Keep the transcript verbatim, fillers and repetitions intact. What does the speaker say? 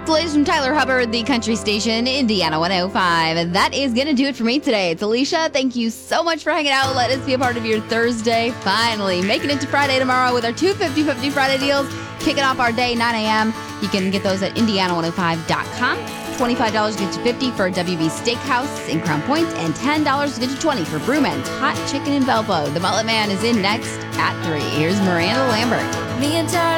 the latest from Tyler Hubbard, the country station, Indiana one oh five. And that is going to do it for me today. It's Alicia. Thank you so much for hanging out. Let us be a part of your Thursday. Finally, making it to Friday tomorrow with our two fifty fifty Friday deals. Kicking off our day, nine a.m. You can get those at indiana one oh five dot com. twenty-five dollars gets you fifty for W B Steakhouse in Crown Point, and ten dollars gets you twenty for Brewman's Hot Chicken in Valpo. The Mullet Man is in next at three. Here's Miranda Lambert. Me and Tyler.